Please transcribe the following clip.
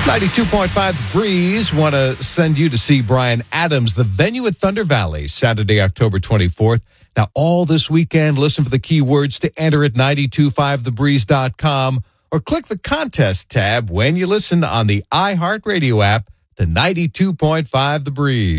92.5 Breeze. Want to send you to see Bryan Adams, the venue at Thunder Valley, Saturday, October 24th. Now, all this weekend, listen for the keywords to enter at 925thebreeze.com or click the contest tab when you listen on the iHeartRadio app to 92.5 The Breeze.